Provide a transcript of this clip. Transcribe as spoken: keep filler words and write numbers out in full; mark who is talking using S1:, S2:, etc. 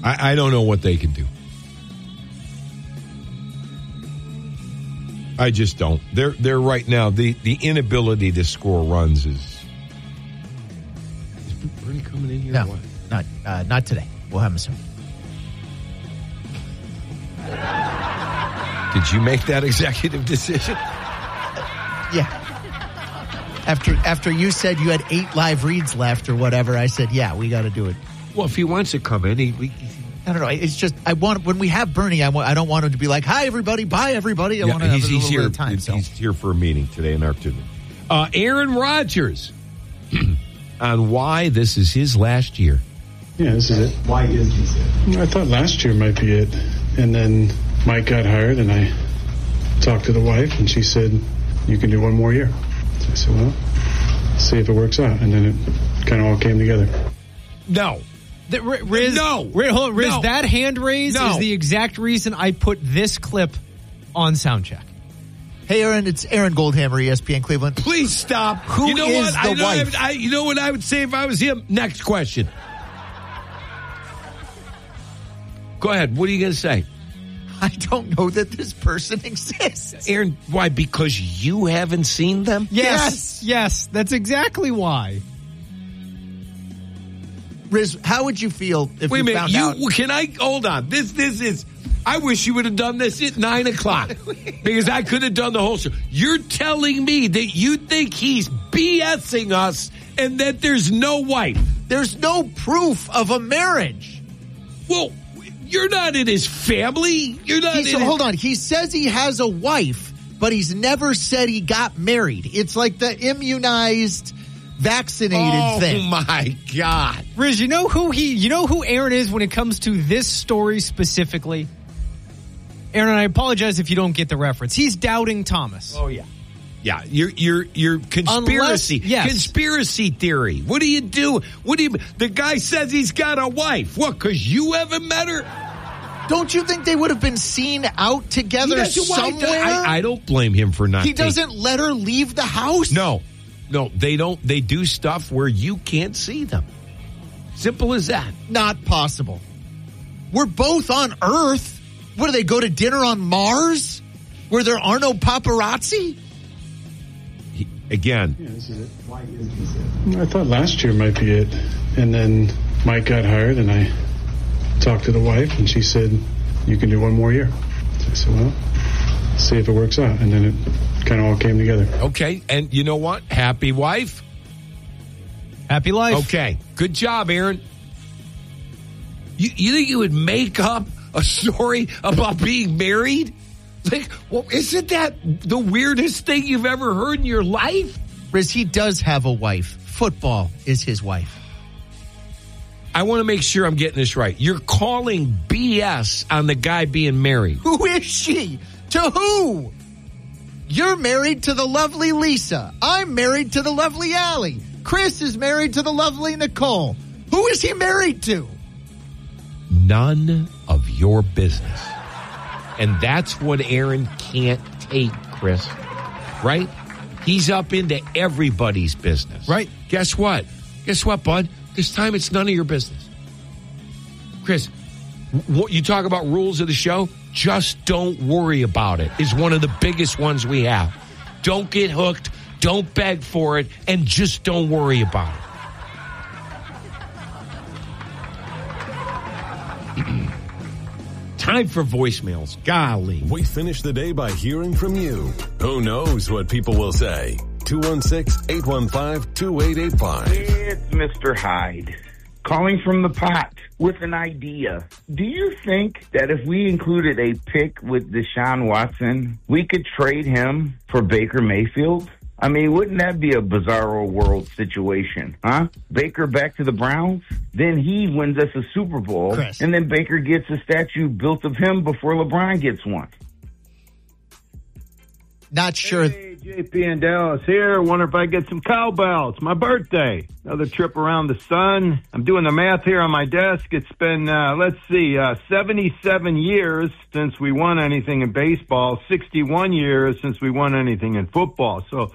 S1: I, I don't know what they can do. I just don't. They're they're right now. The, the inability to score runs is. Is Bernie coming in here?
S2: No,
S1: or what?
S2: not uh, not today. We'll have him soon.
S1: Did you make that executive decision?
S2: Yeah. After after you said you had eight live reads left or whatever, I said, yeah, we got to do it.
S1: Well, if he wants to come in, he. he
S2: I don't know. It's just I want when we have Bernie, I want I don't want him to be like, "Hi, everybody, bye, everybody." I
S1: yeah,
S2: want to have
S1: he's,
S2: a little
S1: he's
S2: bit
S1: here.
S2: of time.
S1: He's,
S2: so.
S1: he's here for a meeting today in afternoon. Uh, Aaron Rodgers on why this is his last year.
S3: Yeah, this is it. Why is this it? I thought last year might be it, and then Mike got hired, and I talked to the wife, and she said, "You can do one more year." So I said, "Well, see if it works out," and then it kind of all came together.
S1: No.
S4: The, Riz,
S1: no.
S4: Riz, hold on, Riz
S1: no.
S4: that hand raise
S1: no.
S4: is the exact reason I put this clip on Soundcheck.
S2: Hey, Aaron, it's Aaron Goldhammer, E S P N Cleveland.
S1: Please stop.
S2: Who
S1: you know
S2: is
S1: what?
S2: the
S1: I know
S2: wife?
S1: I, I, you know what I would say if I was him? Next question. Go ahead. What are you going to say?
S2: I don't know that this person exists.
S1: Aaron, why? Because you haven't seen them?
S4: Yes, yes, yes that's exactly why.
S2: Riz, how would you feel if
S1: Wait a
S2: you
S1: minute.
S2: found
S1: You,
S2: out?
S1: Can I hold on? This this is. I wish you would have done this at nine o'clock because I could have done the whole show. You're telling me that you think he's BSing us and that there's no wife.
S2: There's no proof of a marriage.
S1: Well, you're not in his family. You're not.
S2: He's,
S1: in
S2: hold
S1: his,
S2: on. He says he has a wife, but he's never said he got married. It's like the immunized, vaccinated
S1: oh,
S2: thing.
S1: Oh my God,
S4: Riz, you know who he? You know who Aaron is when it comes to this story specifically. Aaron, I apologize if you don't get the reference. He's doubting Thomas.
S1: Oh yeah, yeah. You're you're you're conspiracy.
S4: Unless, yes.
S1: Conspiracy theory. What do you do? What do you? The guy says he's got a wife. What? Because you haven't met her?
S2: Don't you think they would have been seen out together somewhere?
S1: I, I don't blame him for not.
S2: He
S1: taking,
S2: doesn't let her leave the house?
S1: No, no, they don't. They do stuff where you can't see them. Simple as that.
S2: Not possible. We're both on Earth. What, do they go to dinner on Mars? Where there are no paparazzi?
S1: He, again.
S3: Yeah, this is it. Why is this it? I thought last year might be it, and then Mike got hired, and I talked to the wife, and she said, "You can do one more year." So I said, "Well, see if it works out," and then it kind of all came together.
S1: Okay, and you know what? Happy wife.
S4: Happy life.
S1: Okay, good job, Aaron. You, you think you would make up a story about being married? Like, well, isn't that the weirdest thing you've ever heard in your life?
S2: Riz, he does have a wife. Football is his wife.
S1: I want to make sure I'm getting this right. You're calling B S on the guy being married.
S2: Who is she? To who? You're married to the lovely Lisa. I'm married to the lovely Allie. Chris is married to the lovely Nicole. Who is he married to?
S1: None of your business. And that's what Aaron can't take, Chris. Right? He's up into everybody's business.
S4: Right.
S1: Guess what? Guess what, bud? This time it's none of your business. Chris, what you talk about rules of the show? Just don't worry about it is one of the biggest ones we have. Don't get hooked. Don't beg for it. And just don't worry about it. Time for voicemails. Golly.
S5: We finish the day by hearing from you. Who knows what people will say? two one six, eight one five, two eight eight five.
S6: It's Mister Hyde, calling from the pot with an idea. Do you think that if we included a pick with Deshaun Watson, we could trade him for Baker Mayfield? I mean, wouldn't that be a bizarro world situation, huh? Baker back to the Browns, then he wins us a Super Bowl,
S2: Chris.
S6: And then Baker gets a statue built of him before LeBron gets one.
S2: Not sure.
S7: Hey, J P in Dallas here. Wonder if I get some cowbell. It's my birthday. Another trip around the sun. I'm doing the math here on my desk. It's been, uh, let's see, uh, seventy-seven years since we won anything in baseball, sixty-one years since we won anything in football. So